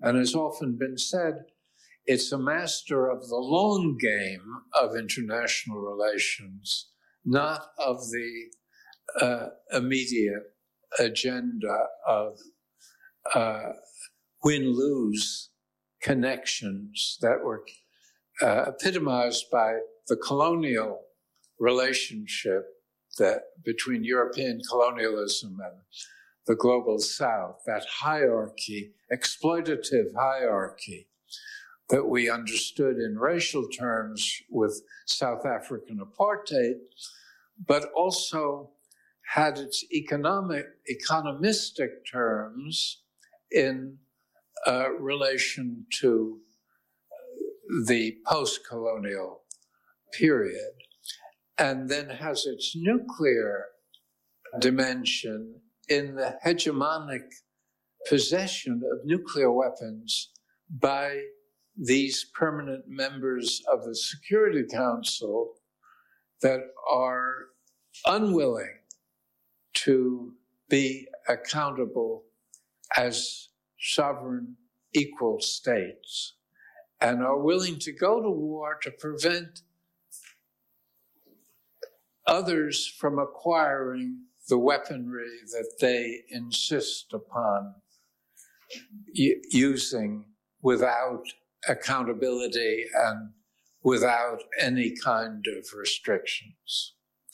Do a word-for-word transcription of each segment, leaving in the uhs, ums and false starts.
and has often been said, it's a master of the long game of international relations, not of the uh, immediate agenda of uh, win-lose connections that were uh, epitomized by the colonial relationship that between European colonialism and the global South, that hierarchy, exploitative hierarchy that we understood in racial terms with South African apartheid, but also had its economic, economistic terms in uh, relation to the post-colonial period, and then has its nuclear dimension in the hegemonic possession of nuclear weapons by these permanent members of the Security Council that are unwilling to be accountable as sovereign equal states and are willing to go to war to prevent others from acquiring the weaponry that they insist upon using without accountability and without any kind of restrictions.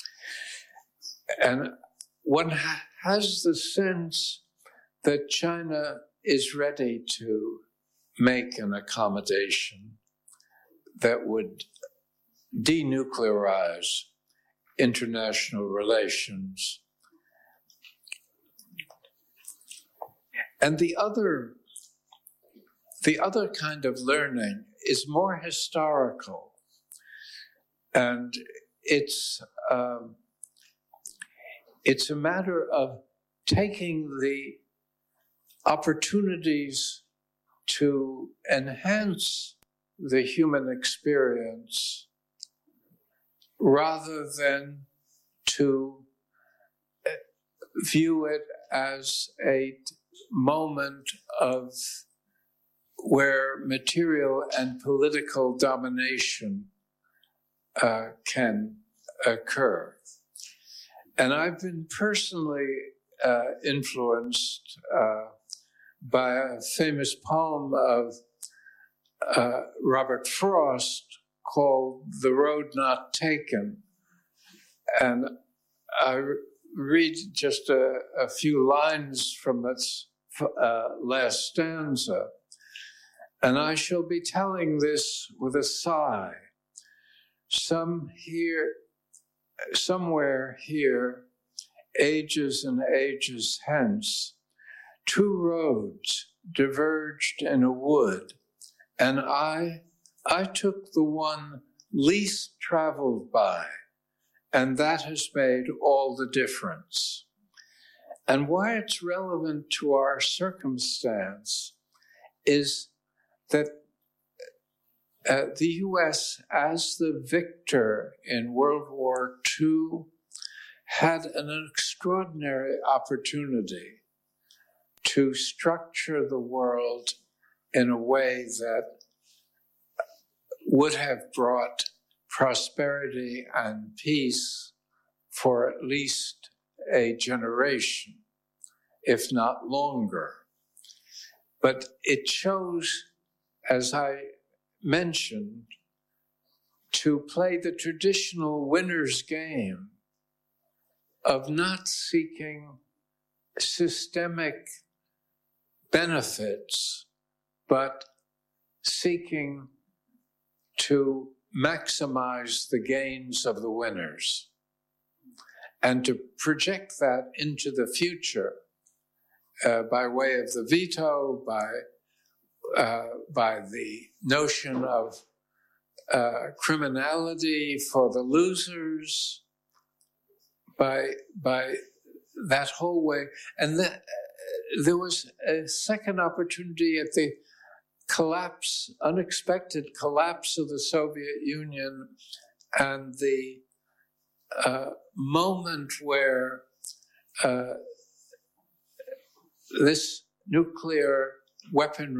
And one ha- has the sense that China is ready to make an accommodation that would denuclearize international relations. And the other, the other kind of learning is more historical, and it's um, it's a matter of taking the opportunities to enhance the human experience rather than to view it as a moment of where material and political domination uh, can occur. And I've been personally uh, influenced uh, by a famous poem of uh, Robert Frost called The Road Not Taken. And I read just a, a few lines from its uh, last stanza. And I shall be telling this with a sigh. Some here, somewhere here, ages and ages hence, two roads diverged in a wood, and I, I took the one least traveled by, and that has made all the difference. And why it's relevant to our circumstance is that uh, the U S, as the victor in World War Two, had an extraordinary opportunity to structure the world in a way that would have brought prosperity and peace for at least a generation, if not longer. But it chose, as I mentioned, to play the traditional winner's game of not seeking systemic benefits, but seeking to maximize the gains of the winners and to project that into the future uh, by way of the veto, by uh, by the notion of uh, criminality for the losers, by by that whole way. And the, uh, there was a second opportunity at the collapse, unexpected collapse of the Soviet Union, and the uh, moment where uh, this nuclear weaponry